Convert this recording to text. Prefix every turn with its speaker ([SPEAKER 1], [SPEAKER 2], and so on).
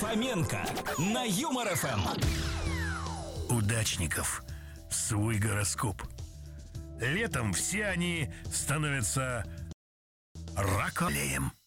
[SPEAKER 1] Фоменко на Юмор ФМ.
[SPEAKER 2] Удачников свой гороскоп. Летом все они становятся раколеем.